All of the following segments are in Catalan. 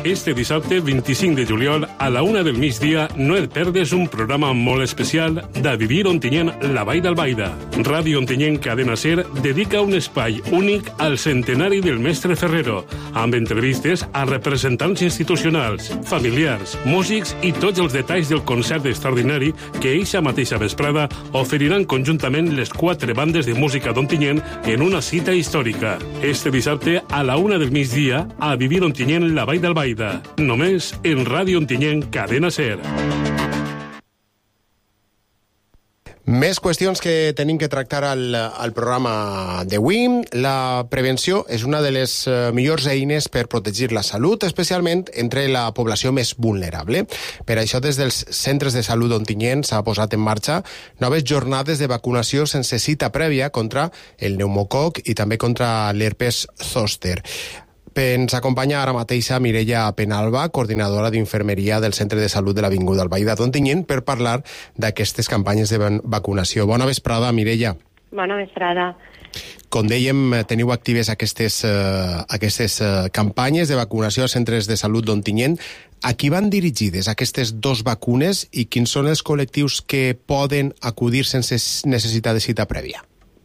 Este dissabte 25 de juliol a la 1 del migdia no et perdes un programa molt especial de Vivir Ontinyent, la Vall d'Albaida. Ràdio Ontinyent Cadena Ser dedica un espai únic al centenari del mestre Ferrero, amb entrevistes a representants institucionals, familiars, músics i tots els detalls del concert extraordinari que eixa mateixa vesprada oferiran conjuntament les 4 bandes de música d'Ontinyent en una cita històrica. Este dissabte a la 1 del migdia a Vivir Ontinyent, la Vall d'Albaida. Només en Ràdio Ontinyent Cadena Ser. Més qüestions que tenim que tractar al programa d'avui. La prevenció és una de les millors eines per protegir la salut, especialment entre la població més vulnerable. Per això, des dels centres de salut d'Ontinyent s'ha posat en marxa noves jornades de vacunació sense cita prèvia contra el pneumococ i també contra l'herpes zòster. Ens acompanya ara mateixa Mireia Penalba, coordinadora d'infermeria del Centre de Salut de l'Avinguda Albaida d'Ontinyent, per parlar d'aquestes campanyes de vacunació. Bona vesprada, Mireia. Bona vesprada. Com dèiem, teniu actives aquestes campanyes de vacunació als centres de salut d'Ontinyent. A qui van dirigides aquestes 2 vacunes i quins són els col·lectius que poden acudir sense necessitat de cita prèvia?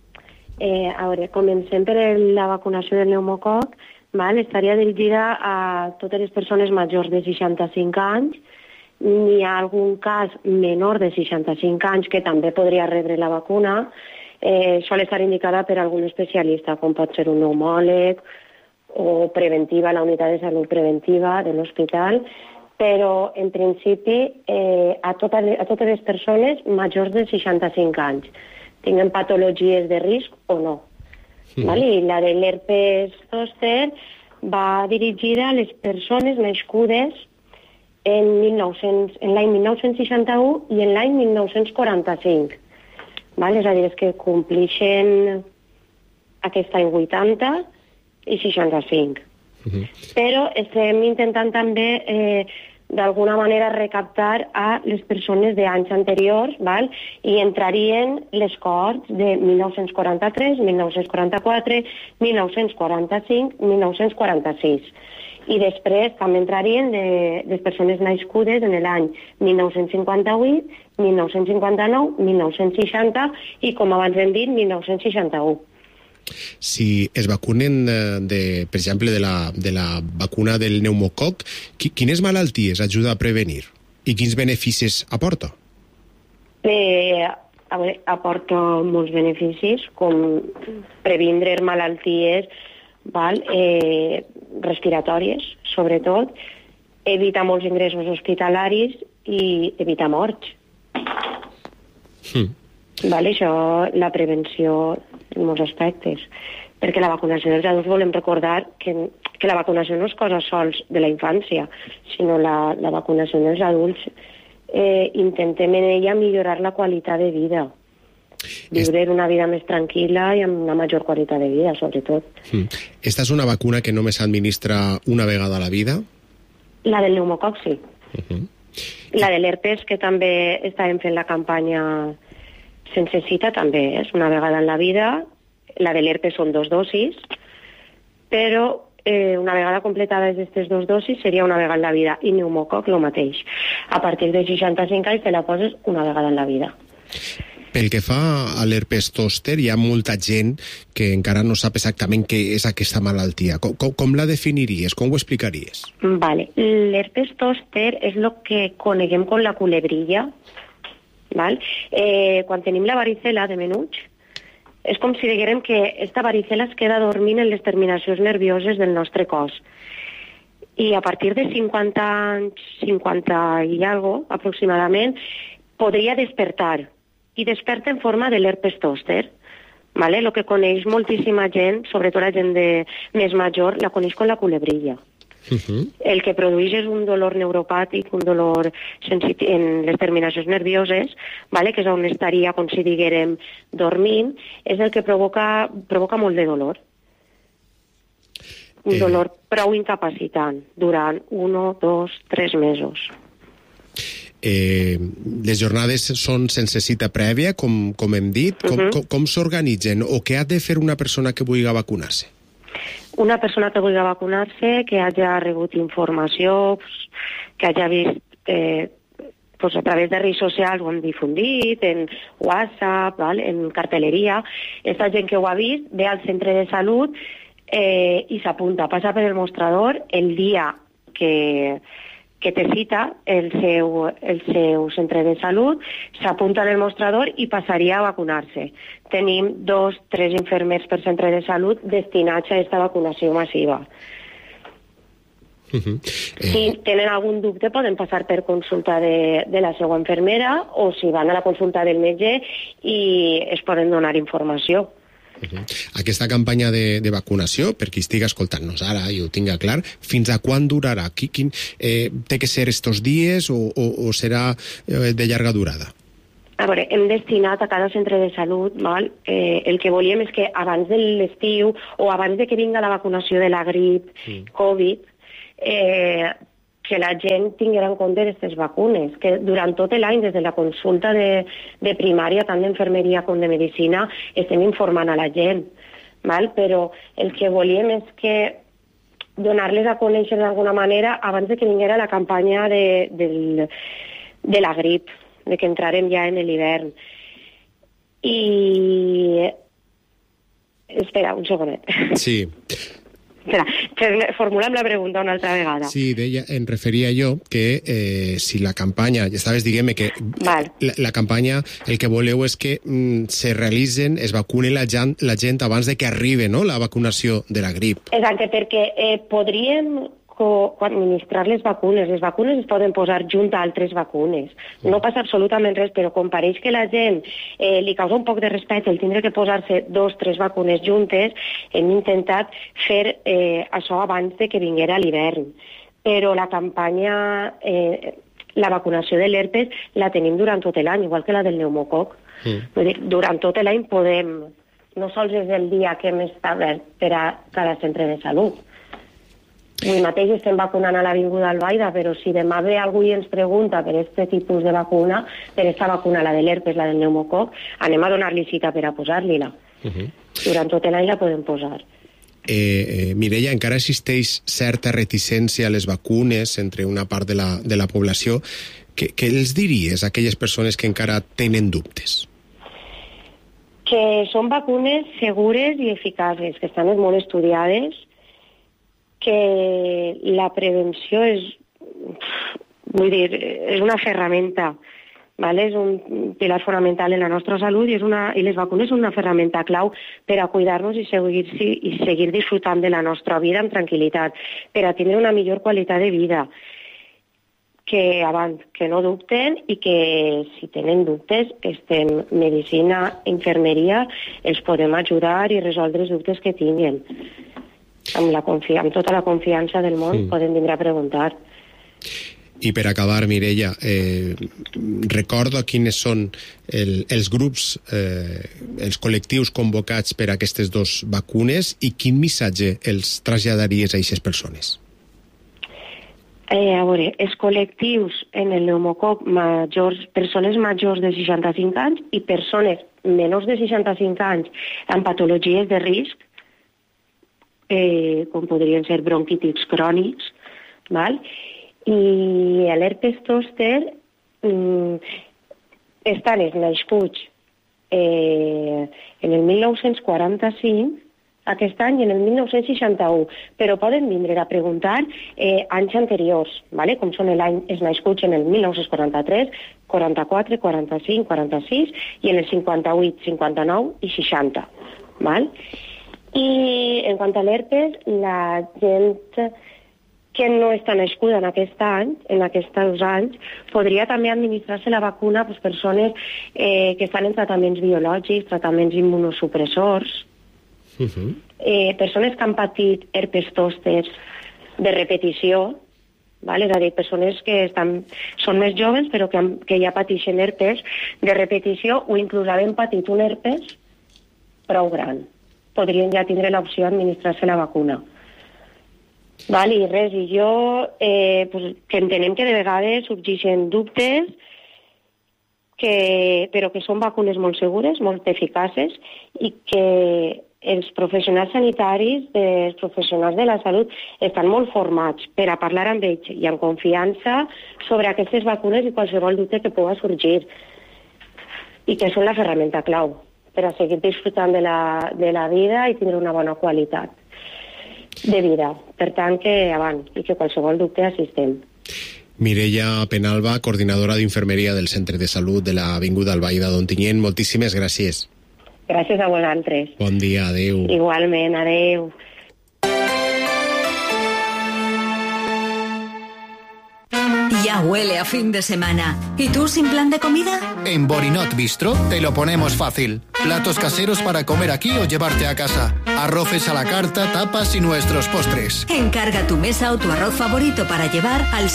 A veure, comencem per la vacunació del pneumococ. Estaria dirigida a totes les persones majors de 65 anys. N'hi ha algun cas menor de 65 anys que també podria rebre la vacuna. Sol estar indicada per algun especialista, com pot ser un pneumòleg o preventiva, la unitat de salut preventiva de l'hospital, però en principi a totes les persones majors de 65 anys, tinguen patologies de risc o no. I la de l'herpes zòster va dirigida a les persones nascudes en l'any 1961 i en l'any 1945. És a dir, que complixen aquest any 80 i 65. Però estem intentant també d'alguna manera recaptar a les persones d'anys anteriors, i entrarien les cohorts de 1943, 1944, 1945, 1946. I després també entrarien les persones nascudes en l'any 1958, 1959, 1960 i, com abans hem dit, 1961. Si es vacunen, per exemple, de la vacuna del pneumococ, quines malalties ajuda a prevenir i quins beneficis aporta? Aporta molts beneficis, com previndre malalties respiratòries, sobretot, evitar molts ingressos hospitalaris i evitar morts. Això, la prevenció en molts aspectes. Perquè la vacunació dels adults, volem recordar que la vacunació no és cosa sols de la infància, sinó la vacunació dels adults intentem en ella millorar la qualitat de vida. Viure una vida més tranquil·la i amb una major qualitat de vida, sobretot. Esta és una vacuna que només s'administra una vegada a la vida? La del pneumococ, sí. La de l'herpes, que també estàvem fent la campanya sense cita, també és una vegada en la vida. La de l'herpes són 2 dosis, però una vegada completades aquestes 2 dosis seria una vegada en la vida, i pneumococ el mateix. A partir de 65 anys te la poses una vegada en la vida. Pel que fa a l'herpes zòster, hi ha molta gent que encara no sap exactament què és aquesta malaltia. Com la definiries? Com ho explicaries? L'herpes zòster és el que coneguem com la culebrilla. Quan tenim la varicela de menuts, és com si diguérem que aquesta varicela es queda dormint en les terminacions nervioses del nostre cos. I a partir de 50 anys, 50 i algo, aproximadament, podria despertar. I desperta en forma de l'herpes zòster. El que coneix moltíssima gent, sobretot la gent més major, la coneix com la culebrilla. El que produeix és un dolor neuropàtic, un dolor en les terminacions nervioses, que és on estaria, com si diguérem, dormint, és el que provoca molt de dolor. Un dolor prou incapacitant durant 1, 2, 3 mesos. Les jornades són sense cita prèvia, com hem dit. Com s'organitzen o què ha de fer una persona que vulgui vacunar-se? una persona que vulgui vacunar-se, que hagi rebut informació, que hagi vist a través de redes socials ho han difundit, en WhatsApp, en cartelleria. Aquesta gent que ho ha vist ve al centre de salut i s'apunta, passa per el mostrador el dia que té cita el seu centre de salut, s'apunta en el mostrador i passaria a vacunar-se. Tenim 2-3 infermers per centre de salut destinats a aquesta vacunació massiva. Si tenen algun dubte poden passar per consulta de la seva infermera o si van a la consulta del metge i es poden donar informació. Aquesta campanya de vacunació, per qui estigui escoltant-nos ara i ho tinga clar, fins a quan durarà? Té que ser estos dies o serà de llarga durada? A veure, hem destinat a cada centre de salut, el que volíem és que abans de l'estiu o abans de que vinga la vacunació de la grip, Covid, que la gent tinguera en compte aquestes vacunes, que durant tot l'any, des de la consulta de primària, tant d'infermeria com de medicina, estem informant a la gent, però el que volíem és que donar-les a conèixer d'alguna manera abans de que vinguera la campanya de la grip, de que entrarem ja en l'hivern. I... Espera, un segonet. Sí. Espera, formula'm la pregunta una altra vegada. Sí, em referia jo que si la campanya, ja estaves dient que la campanya el que voleu és que se realitzen, es vacune la gent abans de que arribi la vacunació de la grip. Exacte, perquè podríem administrar les vacunes. Les vacunes es poden posar junt a altres vacunes. No passa absolutament res, però com pareix que la gent li causa un poc de respecte el tindre que posar-se 2-3 vacunes juntes, hem intentat fer això abans de que vinguera l'hivern. Però la campanya, la vacunació de l'herpes la tenim durant tot l'any, igual que la del pneumococ. Vull dir, durant tot l'any podem, no sols és el dia que hem establert per a cada centre de salut. Avui mateix estem vacunant a l'Avinguda Albaida, però si demà ve algú i ens pregunta per aquest tipus de vacuna, per aquesta vacuna, la de l'herpes, la del pneumococ, anem a donar-li cita per a posar-li-la. Durant tot l'any la podem posar. Mireia, encara existeix certa reticència a les vacunes entre una part de la població. Què els diries a aquelles persones que encara tenen dubtes? Que són vacunes segures i eficaces, que estan molt estudiades, que la prevenció és una ferramenta, és un pilar fonamental en la nostra salut i les vacunes són una ferramenta clau per a cuidar-nos i seguir disfrutant de la nostra vida amb tranquil·litat, per a tenir una millor qualitat de vida. Que abans que no dubten i que si tenen dubtes, medicina, infermeria, els podem ajudar i resoldre els dubtes que tinguin. Amb tota la confiança del món poden vindre a preguntar. I per acabar, Mireia, recordo quines són els grups, els col·lectius convocats per a aquestes 2 vacunes i quin missatge els traslladaries a aquestes persones? A veure, els col·lectius en el pneumococ persones majors de 65 anys i persones menors de 65 anys amb patologies de risc, com podrien ser bronquítics crònics, i l'herpes zòster estan nascuts en el 1945, aquest any i en el 1961, però poden vindre a preguntar anys anteriors, com són els nascuts en el 1943, 44, 45, 46 i en el 58, 59 i 60. I en quant a l'herpes, la gent que no està nascuda en aquests 2 anys, podria també administrar-se la vacuna a persones que estan en tractaments biològics, tractaments immunosupressors, persones que han patit herpes zòster de repetició, és a dir, persones que són més joves però que ja pateixen herpes de repetició o inclús havent patit un herpes prou gran. Podrien ja tindre l'opció d'administrar-se la vacuna. I res, i jo que entenem que de vegades sorgeixen dubtes, però que són vacunes molt segures, molt eficaces i que els professionals sanitaris, els professionals de la salut, estan molt formats per a parlar amb ells i amb confiança sobre aquestes vacunes i qualsevol dubte que pugui sorgir, i que són la ferramenta clau per a seguir disfrutant de la vida i tindre una bona qualitat de vida. Per tant, que avant i que qualsevol dubte assistem. Mireia Penalba, coordinadora d'infermeria del Centre de Salut de l'Avinguda Albaida d'Ontinyent, moltíssimes gràcies. Gràcies a vosaltres. Bon dia, adeu. Igualment, adeu. Ya huele a fin de semana. ¿Y tú sin plan de comida? En Borinot Bistro te lo ponemos fácil. Platos caseros para comer aquí o llevarte a casa. Arroces a la carta, tapas y nuestros postres. Encarga tu mesa o tu arroz favorito para llevar al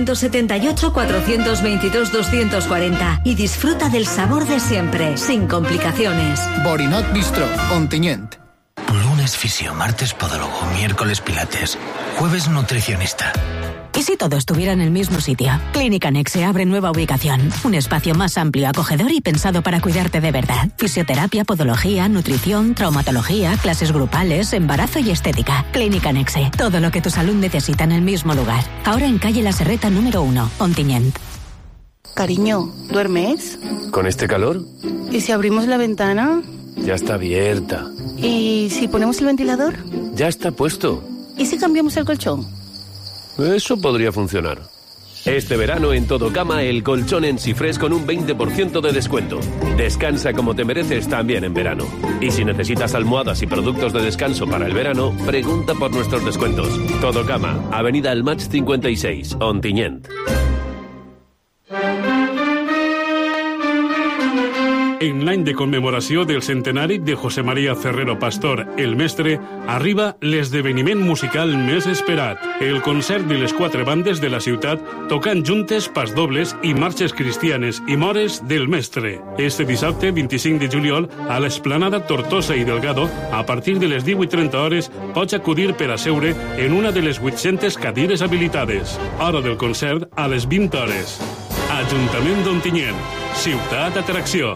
678-422-240 y disfruta del sabor de siempre, sin complicaciones. Borinot Bistro, Ontinyent. Lunes fisio, martes podólogo, miércoles pilates, jueves nutricionista. ¿Y si todo estuviera en el mismo sitio? Clínica Nexe abre nueva ubicación. Un espacio más amplio, acogedor y pensado para cuidarte de verdad. Fisioterapia, podología, nutrición, traumatología, clases grupales, embarazo y estética. Clínica Nexe. Todo lo que tu salud necesita en el mismo lugar. Ahora en calle La Serreta número 1, Ontinyent. Cariño, ¿duermes? ¿Con este calor? ¿Y si abrimos la ventana? Ya está abierta. ¿Y si ponemos el ventilador? Ya está puesto. ¿Y si cambiamos el colchón? Eso podría funcionar. Este verano en Todocama el colchón en Sifres con un 20% de descuento. Descansa como te mereces también en verano. Y si necesitas almohadas y productos de descanso para el verano, pregunta por nuestros descuentos. Todocama, Avenida El Match 56, Ontinyent. En l'any de commemoració del centenari de José María Ferrero Pastor, el mestre, arriba l'esdeveniment musical més esperat, el concert de les 4 bandes de la ciutat tocant juntes pasdobles i marxes cristianes i mores del mestre. Este dissabte, 25 de juliol, a l'Esplanada Tortosa i Delgado, a partir de les 18:30 hores, pots acudir per a seure en una de les 800 cadires habilitades. Hora del concert a les 20 hores. Ajuntament d'Ontinyent, ciutat d'atracció.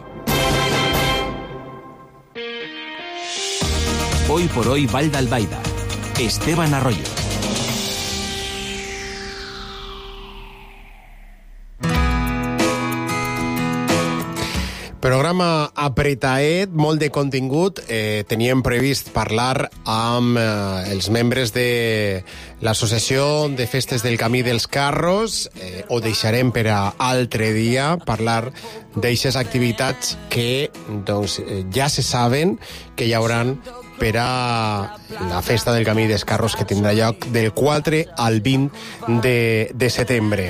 Hoy por hoy Vall d'Albaida. Esteban Arroyo. Programa apretaet, molt de contingut. Teníem previst parlar amb els membres de l'Associació de Festes del Camí dels Carros. Ho deixarem per a altre dia, parlar d'eixes activitats que doncs, ja se saben que hi hauran per a la Festa del Camí dels Carros que tindrà lloc del 4 al 20 de setembre.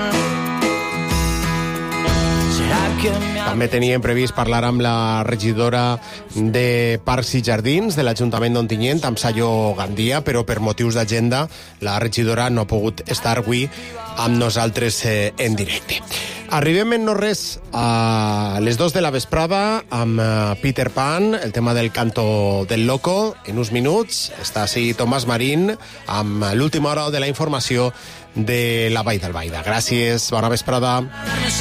També teníem previst parlar amb la regidora de Parcs i Jardins de l'Ajuntament d'Ontinyent, amb Sayo Gandia, però per motius d'agenda la regidora no ha pogut estar avui amb nosaltres en directe. Arribem en no res a les 2 de la vesprada amb Peter Pan, el tema del Canto del Loco. En uns minuts està així Tomàs Marín amb l'última hora de la informació de la Vall d'Albaida. Gràcies, bona vesprada.